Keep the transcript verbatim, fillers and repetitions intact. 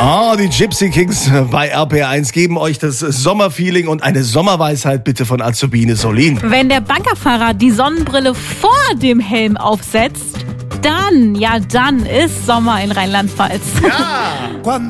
Ah, die Gypsy Kings bei R P R eins geben euch das Sommerfeeling und eine Sommerweisheit bitte von Azubine Solin. Wenn der Baggerfahrer die Sonnenbrille vor dem Helm aufsetzt, dann, ja dann ist Sommer in Rheinland-Pfalz. Ja!